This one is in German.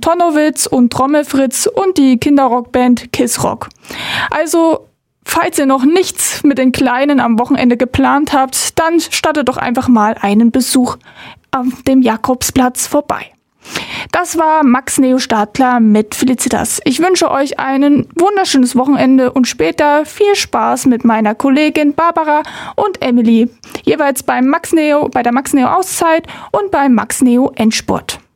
Tonnowitz und Trommelfritz und die Kinderrockband Kiss Rock. Also, falls ihr noch nichts mit den Kleinen am Wochenende geplant habt, dann startet doch einfach mal einen Besuch auf dem Jakobsplatz vorbei. Das war Max Neo Stadler mit Felicitas. Ich wünsche euch ein wunderschönes Wochenende und später viel Spaß mit meiner Kollegin Barbara und Emily. Jeweils bei der Max Neo Auszeit und beim Max Neo Endspurt.